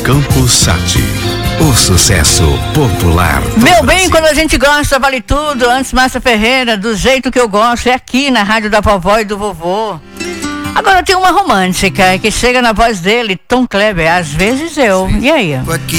Campo Sat, o sucesso popular. Meu bem, quando a gente gosta, vale tudo. Antes, Márcia Ferreira, do jeito que eu gosto, é aqui na rádio da vovó e do vovô. Agora tem uma romântica que chega na voz dele, Tom Kleber, às vezes eu. E aí?